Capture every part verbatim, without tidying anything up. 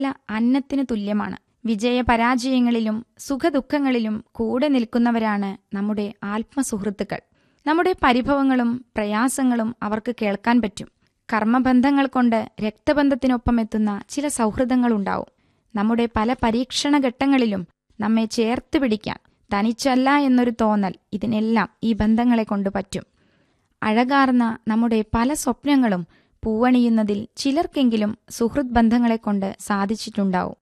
അന്നത്തിനു തുല്യമാണ്. വിജയപരാജയങ്ങളിലും സുഖദുഃഖങ്ങളിലും കൂടെ നിൽക്കുന്നവരാണ് നമ്മുടെ ആത്മസുഹൃത്തുക്കൾ. നമ്മുടെ പരിഭവങ്ങളും പ്രയാസങ്ങളും അവർക്ക് കേൾക്കാൻ പറ്റും. കർമ്മബന്ധങ്ങൾ കൊണ്ട് രക്തബന്ധത്തിനൊപ്പം എത്തുന്ന ചില സൗഹൃദങ്ങളുണ്ടാവും. നമ്മുടെ പല പരീക്ഷണ ഘട്ടങ്ങളിലും നമ്മെ ചേർത്ത് പിടിക്കാൻ തനിച്ചല്ല എന്നൊരു തോന്നൽ ഇതിനെല്ലാം ഈ ബന്ധങ്ങളെ കൊണ്ട് പറ്റും. അഴകാർന്ന നമ്മുടെ പല സ്വപ്നങ്ങളും പൂവണിയുന്നതിൽ ചിലർക്കെങ്കിലും സുഹൃത് ബന്ധങ്ങളെ കൊണ്ട് സാധിച്ചിട്ടുണ്ടാവും.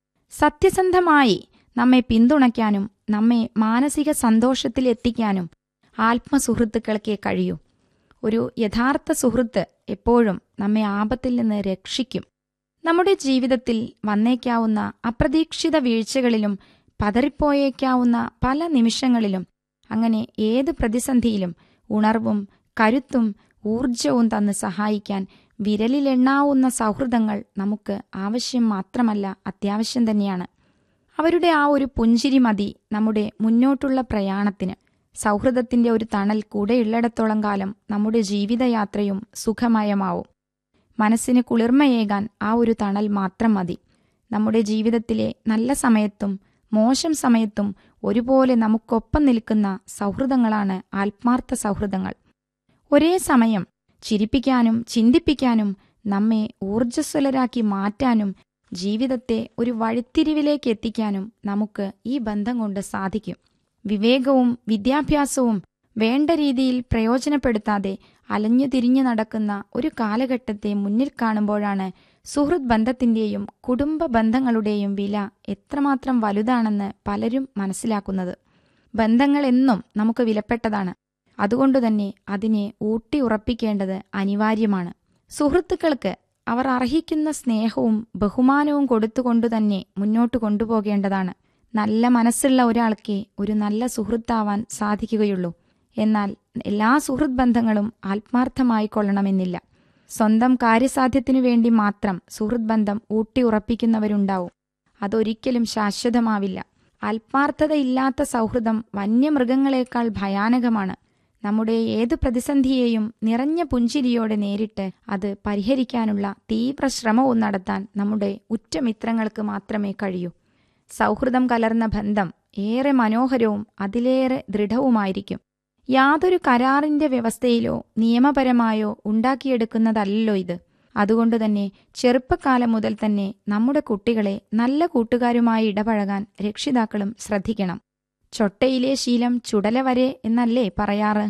സത്യസന്ധമായി നമ്മെ പിന്തുണയ്ക്കാനും നമ്മെ മാനസിക സന്തോഷത്തിൽ എത്തിക്കാനും ആത്മസുഹൃത്തുക്കൾക്കേ കഴിയൂ. ഒരു യഥാർത്ഥ സുഹൃത്ത് എപ്പോഴും നമ്മെ ആപത്തിൽ നിന്ന് രക്ഷിക്കും. നമ്മുടെ ജീവിതത്തിൽ വന്നേക്കാവുന്ന അപ്രതീക്ഷിത വീഴ്ചകളിലും പതറിപ്പോയേക്കാവുന്ന പല നിമിഷങ്ങളിലും അങ്ങനെ ഏത് പ്രതിസന്ധിയിലും ഉണർവും കരുത്തും ഊർജവും തന്ന് സഹായിക്കാൻ വിരലിലെണ്ണാവുന്ന സൗഹൃദങ്ങൾ നമുക്ക് ആവശ്യം മാത്രമല്ല, അത്യാവശ്യം തന്നെയാണ്. അവരുടെ ആ ഒരു പുഞ്ചിരി മതി നമ്മുടെ മുന്നോട്ടുള്ള പ്രയാണത്തിന്. സൗഹൃദത്തിന്റെ ഒരു തണൽ കൂടെയുള്ളിടത്തോളം കാലം നമ്മുടെ ജീവിതയാത്രയും സുഖമയമാവും. മനസ്സിന് കുളിർമയേകാൻ ആ ഒരു തണൽ മാത്രം മതി. നമ്മുടെ ജീവിതത്തിലെ നല്ല സമയത്തും മോശം സമയത്തും ഒരുപോലെ നമുക്കൊപ്പം നിൽക്കുന്ന സൗഹൃദങ്ങളാണ് ആത്മാർത്ഥ സൗഹൃദങ്ങൾ. ഒരേ സമയം ചിരിപ്പിക്കാനും ചിന്തിപ്പിക്കാനും നമ്മെ ഊർജ്ജസ്വലരാക്കി മാറ്റാനും ജീവിതത്തെ ഒരു വഴിത്തിരിവിലേക്ക് എത്തിക്കാനും നമുക്ക് ഈ ബന്ധം കൊണ്ട് സാധിക്കും. വിവേകവും വിദ്യാഭ്യാസവും വേണ്ട രീതിയിൽ പ്രയോജനപ്പെടുത്താതെ അലഞ്ഞു തിരിഞ്ഞു നടക്കുന്ന ഒരു കാലഘട്ടത്തെ മുന്നിൽ കാണുമ്പോഴാണ് സുഹൃത് ബന്ധത്തിന്റെയും കുടുംബ ബന്ധങ്ങളുടെയും വില എത്രമാത്രം വലുതാണെന്ന് പലരും മനസ്സിലാക്കുന്നത്. ബന്ധങ്ങൾ എന്നും നമുക്ക് വിലപ്പെട്ടതാണ്. അതുകൊണ്ടുതന്നെ അതിനെ ഊട്ടി ഉറപ്പിക്കേണ്ടത് അനിവാര്യമാണ്. സുഹൃത്തുക്കൾക്ക് അവർ അർഹിക്കുന്ന സ്നേഹവും ബഹുമാനവും കൊടുത്തുകൊണ്ടുതന്നെ മുന്നോട്ട് കൊണ്ടുപോകേണ്ടതാണ്. നല്ല മനസ്സുള്ള ഒരാൾക്കേ ഒരു നല്ല സുഹൃത്താവാൻ സാധിക്കുകയുള്ളൂ. എന്നാൽ എല്ലാ സുഹൃത് ബന്ധങ്ങളും ആത്മാർത്ഥമായിക്കൊള്ളണമെന്നില്ല. സ്വന്തം കാര്യസാധ്യത്തിനു വേണ്ടി മാത്രം സുഹൃത് ബന്ധം ഊട്ടി ഉറപ്പിക്കുന്നവരുണ്ടാവും. അതൊരിക്കലും ശാശ്വതമാവില്ല. ആത്മാർത്ഥതയില്ലാത്ത സൗഹൃദം വന്യമൃഗങ്ങളെക്കാൾ ഭയാനകമാണ്. നമ്മുടെ ഏതു പ്രതിസന്ധിയെയും നിറഞ്ഞ പുഞ്ചിരിയോടെ നേരിട്ട് അത് പരിഹരിക്കാനുള്ള തീവ്ര ശ്രമവും നടത്താൻ നമ്മുടെ ഉറ്റമിത്രങ്ങൾക്ക് മാത്രമേ കഴിയൂ. സൗഹൃദം കലർന്ന ബന്ധം ഏറെ മനോഹരവും അതിലേറെ ദൃഢവുമായിരിക്കും. യാതൊരു കരാറിന്റെ വ്യവസ്ഥയിലോ നിയമപരമായോ ഉണ്ടാക്കിയെടുക്കുന്നതല്ലോ ഇത്. അതുകൊണ്ടുതന്നെ ചെറുപ്പകാലം മുതൽ തന്നെ നമ്മുടെ കുട്ടികളെ നല്ല കൂട്ടുകാരുമായി ഇടപഴകാൻ രക്ഷിതാക്കളും ശ്രദ്ധിക്കണം. ചൊട്ടയിലെ ശീലം ചുടല വരെ എന്നല്ലേ പറയാറ്?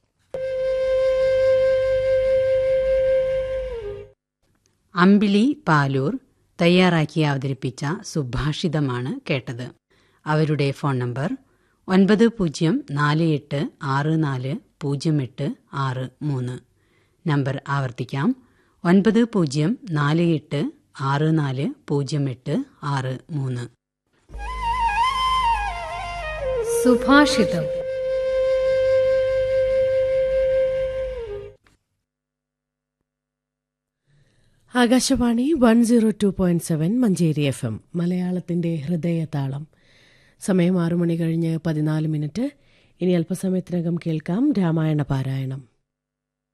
അമ്പിളി പാലൂർ തയ്യാറാക്കി അവതരിപ്പിച്ച സുഭാഷിതമാണ് കേട്ടത്. അവരുടെ ഫോൺ നമ്പർ ഒൻപത് പൂജ്യം നാല് എട്ട് ആറ് നാല് പൂജ്യം എട്ട് ആറ് മൂന്ന്. നമ്പർ ആവർത്തിക്കാം: ഒൻപത് പൂജ്യം നാല് എട്ട് ആറ് നാല് പൂജ്യം എട്ട് ആറ് മൂന്ന്. സുഭാഷിതം. Akashvani one zero two point seven Manjeri F M, മലയാളത്തിന്റെ ഹൃദയതാളം. സമയം ആറു മണി കഴിഞ്ഞ് പതിനാല് മിനിറ്റ്. ഇനി അല്പസമയത്തിനകം കേൾക്കാം രാമായണ പാരായണം.